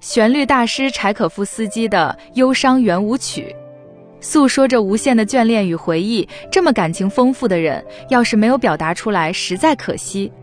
旋律大师柴可夫斯基的《忧伤圆舞曲》，诉说着无限的眷恋与回忆。这么感情丰富的人，要是没有表达出来，实在可惜。